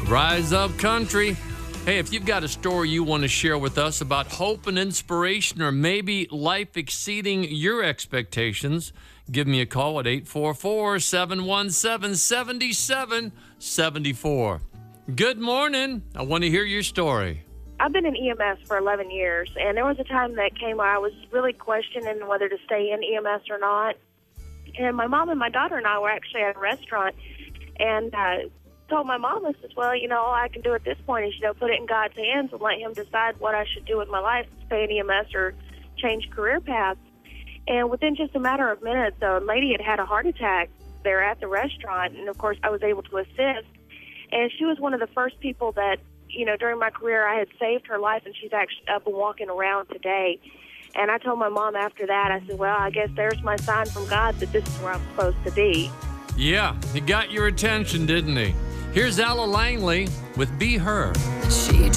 Rise Up Country. Hey, if you've got a story you want to share with us about hope and inspiration or maybe life exceeding your expectations, give me a call at 844-717-7774. Good morning. I want to hear your story. I've been in EMS for 11 years, and there was a time that came where I was really questioning whether to stay in EMS or not. And my mom and my daughter and I were actually at a restaurant, and told my mom, I said, well, all I can do at this point is, put it in God's hands and let him decide what I should do with my life, stay in EMS or change career paths. And within just a matter of minutes, a lady had a heart attack there at the restaurant, and, of course, I was able to assist. And she was one of the first people that, during my career I had saved her life, and she's actually up and walking around today. And I told my mom after that, I said, well, I guess there's my sign from God that this is where I'm supposed to be. Yeah, he got your attention, didn't he? Here's Ella Langley with Be Her. She